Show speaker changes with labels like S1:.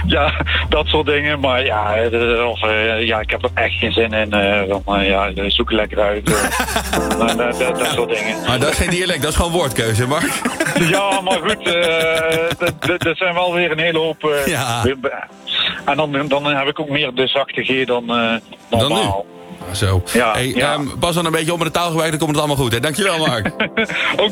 S1: Ja, dat soort dingen. Maar ja, ik heb er echt geen zin in. Zoek lekker uit. Dat soort dingen.
S2: Maar dat is geen dialect, dat is gewoon woordkeuze, Mark.
S1: Ja, maar goed. Dat zijn wel weer een hele hoop... En dan heb ik ook meer de zachte G dan normaal.
S2: Zo.
S1: Ja,
S2: pas dan een beetje op met de taalgebruik, dan komt het allemaal goed. Hè? Dankjewel, Mark.
S1: Oké.